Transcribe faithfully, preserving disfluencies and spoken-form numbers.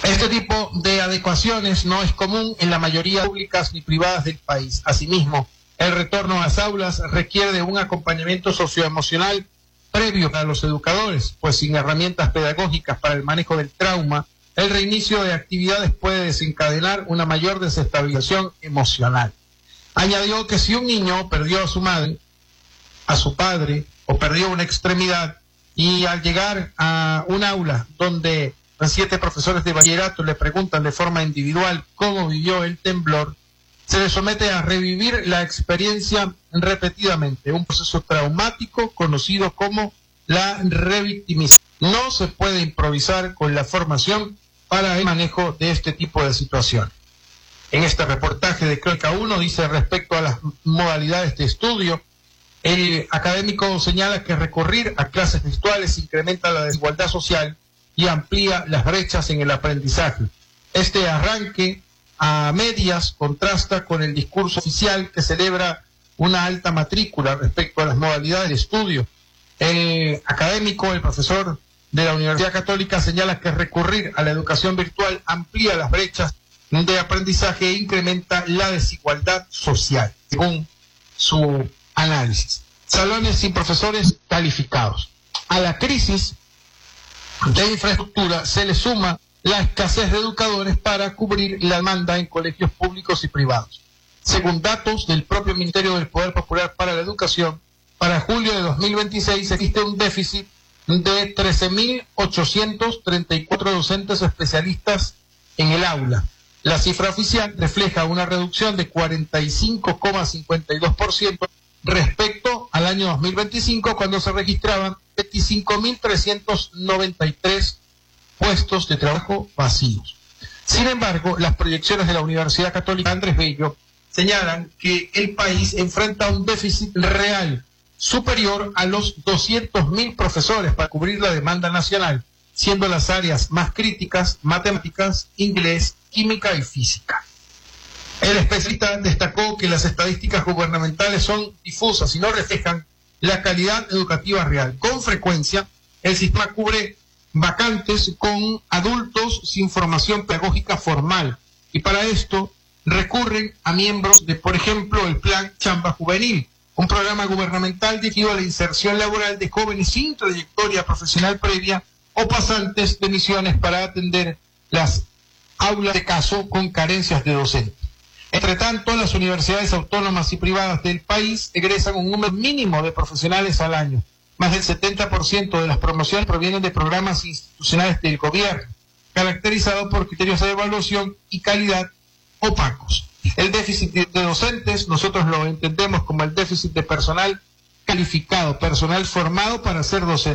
Este tipo de adecuaciones no es común en la mayoría públicas ni privadas del país. Asimismo, el retorno a las aulas requiere de un acompañamiento socioemocional previo para los educadores, pues sin herramientas pedagógicas para el manejo del trauma, el reinicio de actividades puede desencadenar una mayor desestabilización emocional. Añadió que si un niño perdió a su madre, a su padre, o perdió una extremidad, y al llegar a un aula donde siete profesores de bachillerato le preguntan de forma individual cómo vivió el temblor, se le somete a revivir la experiencia repetidamente, un proceso traumático conocido como la revictimización. No se puede improvisar con la formación para el manejo de este tipo de situación. En este reportaje de Crónica uno dice respecto a las modalidades de estudio, el académico señala que recurrir a clases virtuales incrementa la desigualdad social y amplía las brechas en el aprendizaje. Este arranque a medias contrasta con el discurso oficial que celebra una alta matrícula respecto a las modalidades de estudio. El académico, el profesor de la Universidad Católica, señala que recurrir a la educación virtual amplía las brechas de aprendizaje e incrementa la desigualdad social, según su análisis. Salones sin profesores calificados. A la crisis de infraestructura se le suma la escasez de educadores para cubrir la demanda en colegios públicos y privados. Según datos del propio Ministerio del Poder Popular para la Educación, para julio de dos mil veintiséis existe un déficit de trece mil ochocientos treinta y cuatro docentes especialistas en el aula. La cifra oficial refleja una reducción de cuarenta y cinco coma cincuenta y dos por ciento respecto al año dos mil veinticinco, cuando se registraban veinticinco mil trescientos noventa y tres puestos de trabajo vacíos. Sin embargo, las proyecciones de la Universidad Católica Andrés Bello señalan que el país enfrenta un déficit real superior a los doscientos mil profesores para cubrir la demanda nacional, siendo las áreas más críticas matemáticas, inglés, química y física. El especialista destacó que las estadísticas gubernamentales son difusas y no reflejan la calidad educativa real. Con frecuencia, el sistema cubre vacantes con adultos sin formación pedagógica formal, y para esto recurren a miembros de, por ejemplo, el Plan Chamba Juvenil, un programa gubernamental dirigido a la inserción laboral de jóvenes sin trayectoria profesional previa o pasantes de misiones para atender las aulas de caso con carencias de docentes. Entre tanto, las universidades autónomas y privadas del país egresan un número mínimo de profesionales al año. Más del setenta por ciento de las promociones provienen de programas institucionales del gobierno, caracterizados por criterios de evaluación y calidad opacos. El déficit de docentes nosotros lo entendemos como el déficit de personal calificado, personal formado para ser docente.